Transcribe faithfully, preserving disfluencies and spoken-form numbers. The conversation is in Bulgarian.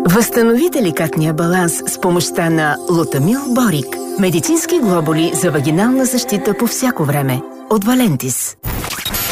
Възстанови деликатния баланс с помощта на Лутамил Борик. Медицински глобули за вагинална защита по всяко време. От Валентис.